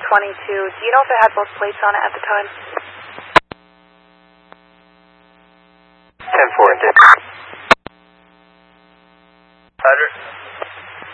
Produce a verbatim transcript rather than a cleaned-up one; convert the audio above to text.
twenty-two. Do you know if it had both plates on it at the time? ten four,